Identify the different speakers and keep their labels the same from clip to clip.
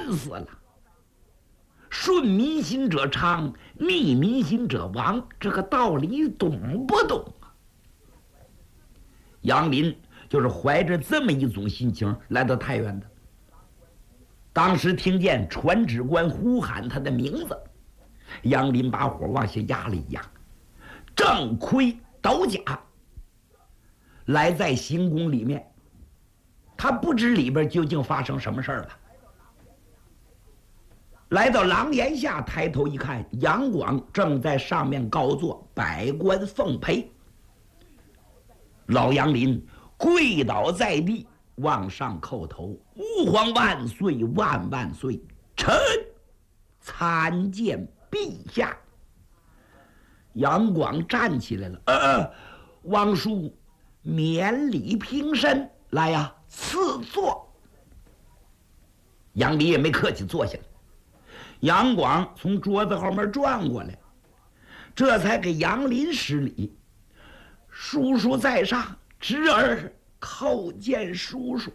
Speaker 1: 死了。顺民心者昌，逆民心者亡，这个道理懂不懂啊？杨林就是怀着这么一种心情来到太原的。当时听见传旨官呼喊他的名字，杨林把火往下压了一压，正盔斗甲来在行宫里面，他不知里边究竟发生什么事儿了。来到廊檐下，抬头一看，杨广正在上面高坐，百官奉陪。老杨林跪倒在地，往上叩头：“吾皇万岁，万万岁！臣参见陛下。”杨广站起来了，王叔免礼平身，来呀，赐座。杨林也没客气，坐下来。杨广从桌子后面转过来，这才给杨林施礼：“叔叔在上，侄儿叩见叔叔。”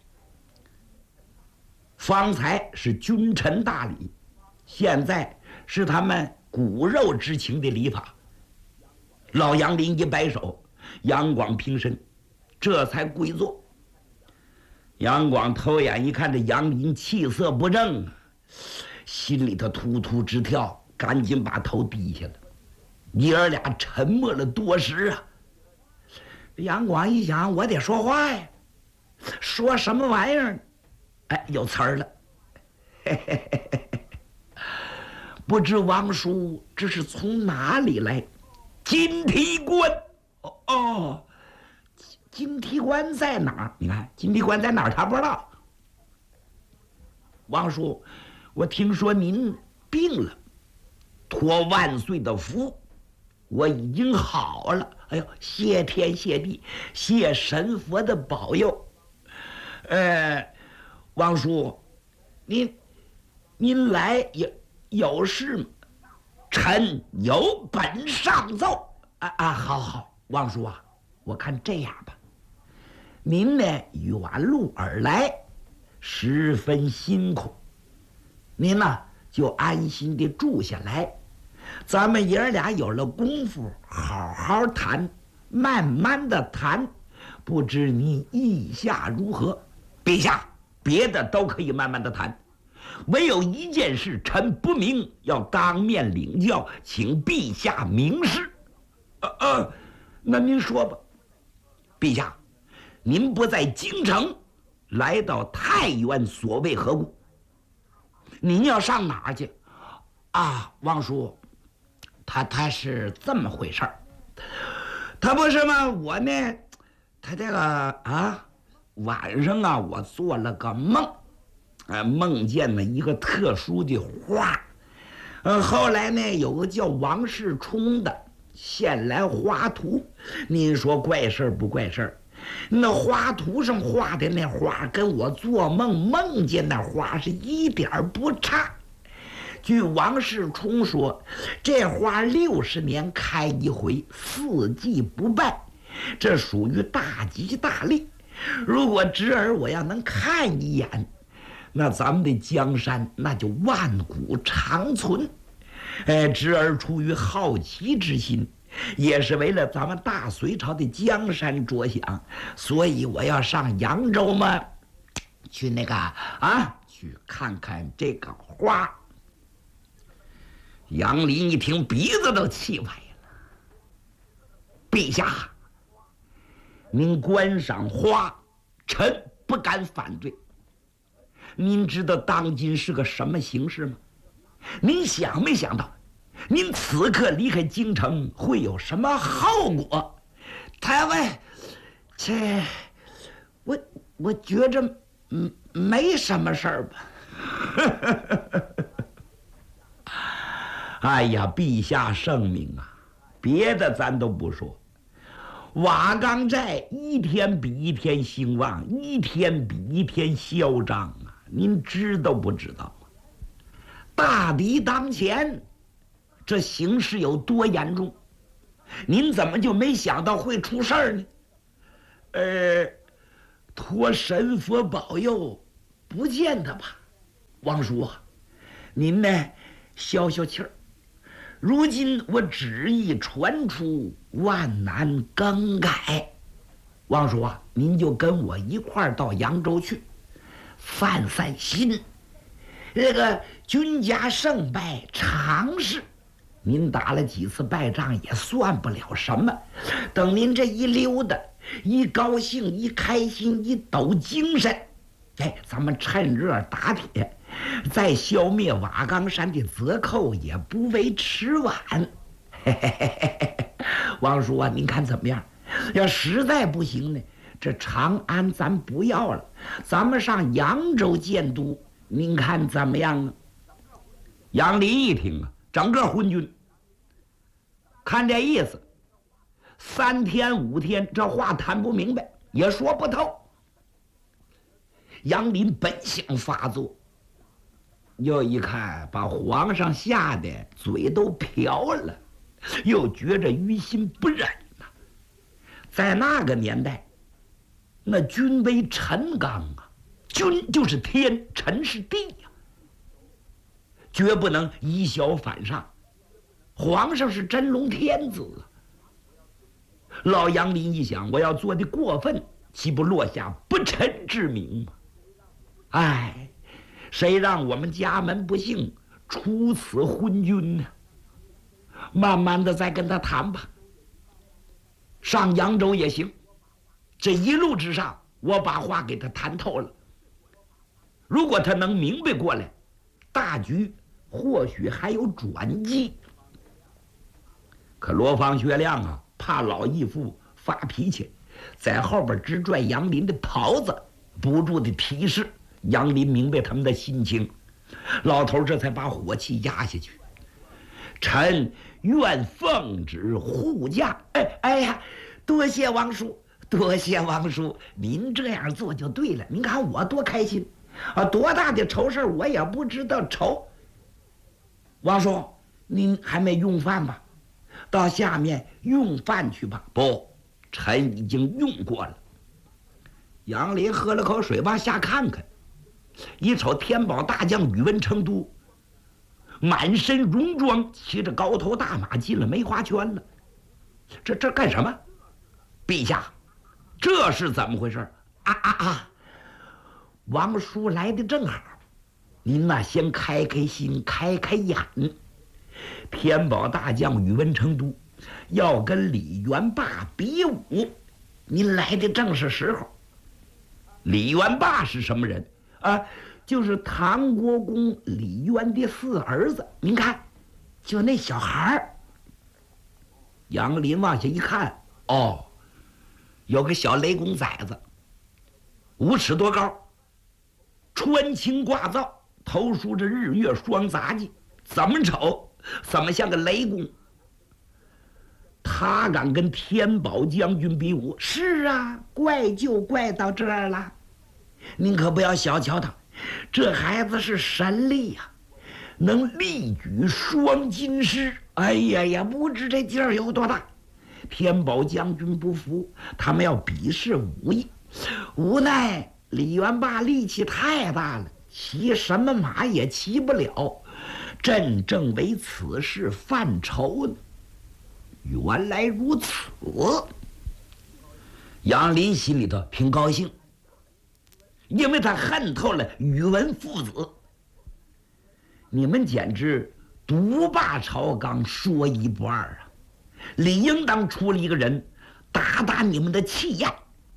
Speaker 1: 方才是君臣大礼，现在是他们骨肉之情的礼法。老杨林一摆手，杨广平身，这才归坐。杨广偷眼一看，这杨林气色不正，心里头突突直跳，赶紧把头低下了。爷儿俩沉默了多时啊。杨广一想，我得说话呀，说什么玩意儿？哎，有词儿了。嘿嘿嘿嘿，不知王叔这是从哪里来？金提官。哦，金提官在哪儿？你看金提官在哪儿，他不知道。王叔，我听说您病了，托万岁的福，我已经好了。哎呦，谢天谢地，谢神佛的保佑。王叔，您来有事吗？臣有本上奏。好，王叔啊，我看这样吧，您呢远路而来，十分辛苦，您呢就安心的住下来，咱们爷儿俩有了功夫好好谈，慢慢的谈，不知你意下如何？陛下，别的都可以慢慢的谈，唯有一件事臣不明，要当面领教，请陛下明示。那您说吧。陛下，您不在京城，来到太原，所谓何故？您要上哪儿去？王叔，他是这么回事儿。他不是吗？我呢，他这个晚上啊，我做了个梦，梦见了一个特殊的花，后来呢，有个叫王世充的献来画图，您说怪事不怪事？那画图上画的那花跟我做梦梦见那花是一点不差。据王世充说，这花60年开一回，4季不败，这属于大吉大利。如果侄儿我要能看一眼，那咱们的江山那就万古长存。侄儿出于好奇之心，也是为了咱们大隋朝的江山着想，所以我要上扬州嘛，去去看看这个花。杨林一听，鼻子都气歪了。陛下，您观赏花，臣不敢反对。您知道当今是个什么形势吗？您想没想到，您此刻离开京城会有什么后果？我觉着没什么事儿吧。哎呀，陛下圣明啊！别的咱都不说，瓦岗寨一天比一天兴旺，一天比一天嚣张啊！您知道不知道？大敌当前，这形势有多严重？您怎么就没想到会出事儿呢？托神佛保佑，不见得吧？ 王叔啊，您呢消消气儿。如今我旨意传出，万难更改。王叔啊，您就跟我一块儿到扬州去，散散心。这个军家胜败常事，您打了几次败仗也算不了什么。等您这一溜达，一高兴，一开心，一抖精神，哎，咱们趁热打铁，再消灭瓦岗山的贼寇也不为迟晚。嘿嘿嘿嘿嘿，王叔啊，您看怎么样？要实在不行呢，这长安咱不要了，咱们上扬州建都，您看怎么样啊？杨林一听啊，整个昏君，看这意思，3天5天，这话谈不明白，也说不透。杨林本想发作，又一看把皇上吓得嘴都瓢了，又觉着于心不忍呐。在那个年代，那君为臣纲啊，君就是天，臣是地呀，绝不能以小反上。皇上是真龙天子啊！老杨林一想，我要做的过分，岂不落下不臣之名吗？哎，谁让我们家门不幸出此昏君呢？慢慢的再跟他谈吧。上扬州也行，这一路之上，我把话给他谈透了。如果他能明白过来，大局或许还有转机。可罗芳、薛亮啊，怕老义父发脾气，在后边直拽杨林的袍子，不住的提示。杨林明白他们的心情，老头这才把火气压下去。臣愿奉旨护驾。哎呀，多谢王叔，多谢王叔，您这样做就对了。您看我多开心啊！多大的愁事我也不知道愁。王叔，您还没用饭吧？到下面用饭去吧。不，臣已经用过了。杨林喝了口水，往下看看，一瞅天宝大将宇文成都，满身戎装，骑着高头大马进了梅花圈了。这干什么？陛下，这是怎么回事？王叔来的正好，您呐先开开心，开开眼。天宝大将宇文成都要跟李元霸比武，您来的正是时候。李元霸是什么人啊？就是唐国公李渊的4儿子。您看，就那小孩儿。杨林往下一看，哦，有个小雷公崽子，5尺多高，穿青挂皂，头梳着日月双杂髻，怎么瞅怎么像个雷公。他敢跟天宝将军比武？是啊，怪就怪到这儿了。您可不要小瞧他，这孩子是神力呀，能力举双金狮。哎呀，不知这劲儿有多大。天宝将军不服，他们要比试武艺，无奈李元霸力气太大了，骑什么马也骑不了。朕正为此事犯愁呢。原来如此，杨林心里头挺高兴，因为他恨透了宇文父子。你们简直独霸朝纲，说一不二啊！理应当出了一个人打打你们的气焰。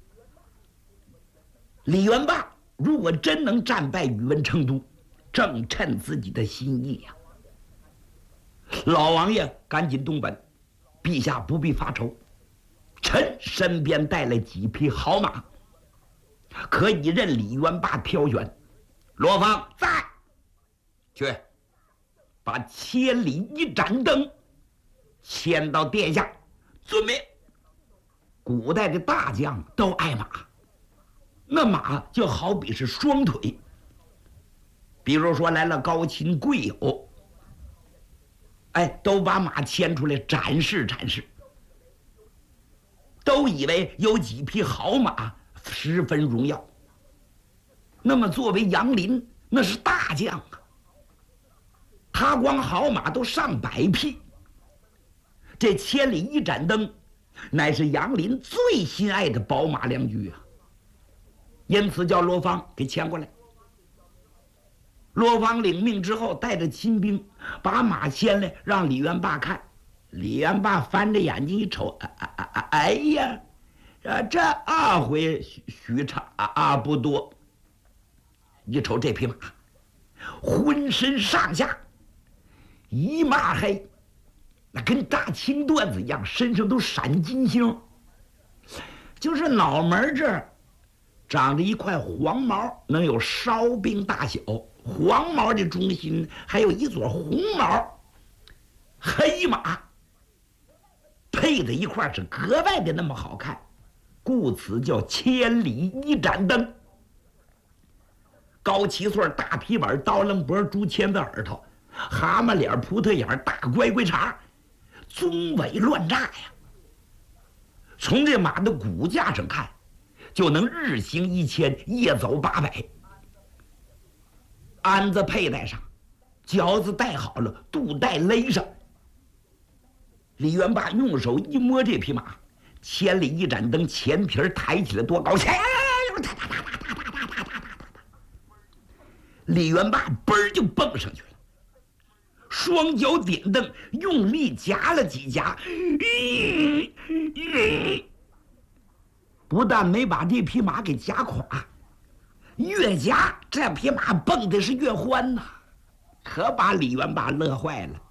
Speaker 1: 李元霸如果真能战败宇文成都，正趁自己的心意呀。老王爷赶紧动本，陛下不必发愁，臣身边带了几匹好马，可以任李元霸挑选。罗芳在，去把千里一盏灯牵到殿下，遵命。古代的大将都爱马，那马就好比是双腿。比如说来了高亲贵友，哎，都把马牵出来展示展示，都以为有几匹好马十分荣耀。那么作为杨林， 那是大将啊，他光好马都上100匹。这千里一盏灯，乃是杨林最心爱的宝马良驹啊，因此叫罗芳给牵过来。罗芳领命之后，带着亲兵把马牵来，让李元霸看。李元霸翻着眼睛一瞅，哎呀，这2回许差不多。一瞅这匹马，浑身上下一抹黑，那跟大青缎子一样，身上都闪金星，就是脑门这儿长着一块黄毛，能有哨兵大小。黄毛的中心还有一撮红毛，黑马配在一块是格外的那么好看，故此叫千里一盏灯。高7岁，大皮板，刀棱脖，竹签子耳朵，蛤蟆脸，葡萄眼，大乖乖茬，棕尾乱炸呀。从这马的骨架上看，就能日行1000，夜走800。鞍子佩戴上，脚子戴好了，肚带勒上。李元霸用手一摸这匹马，千里一盏灯，前皮抬起来多高，李元霸嘣就蹦上去了，双脚点蹬，用力夹了几夹，不但没把这匹马给夹垮，越夹这匹马蹦的是越欢呐，可把李元霸乐坏了。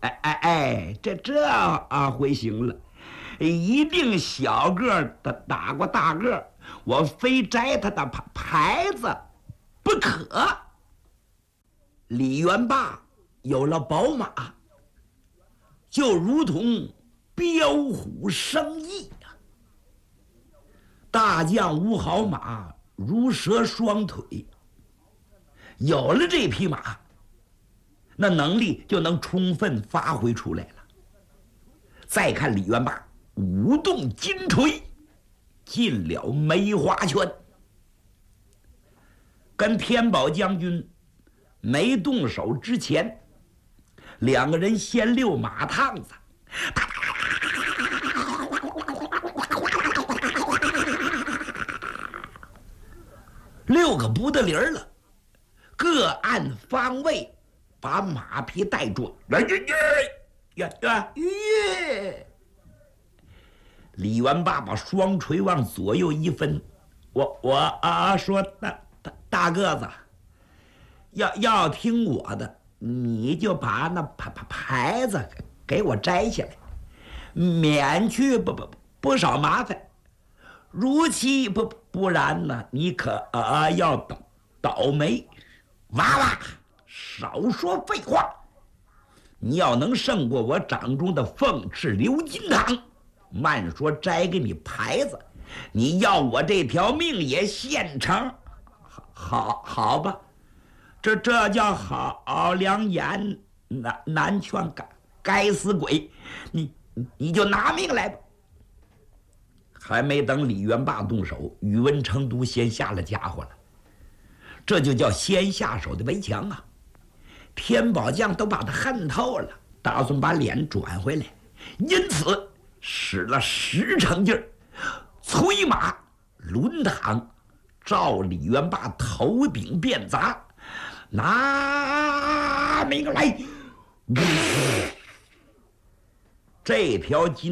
Speaker 1: 这回行了，一定小个的打过大个，我非摘他的牌子不可。李元霸有了宝马，就如同彪虎生翼啊！大将无好马，如蛇双腿。有了这匹马，那能力就能充分发挥出来了。再看李元霸舞动金锤，进了梅花圈，跟天宝将军没动手之前，2个人先溜马趟子，溜个不得灵了，各按方位把马匹带住。李元霸把双锤往左右一分，我说大个子，要听我的，你就把那牌子给我摘下来，免去不少麻烦。如期不然呢，你可要倒霉。娃娃，少说废话！你要能胜过我掌中的凤翅鎏金堂，慢说摘给你牌子，你要我这条命也现成。好吧，这叫好良言难劝，该死鬼，你就拿命来吧。还没等李元霸动手，宇文成都先下了家伙了。这就叫先下手的为强啊！天宝将都把他恨透了，打算把脸转回来，因此使了10成劲儿，催马抡躺，照李元霸头顶便砸，拿命来！这条金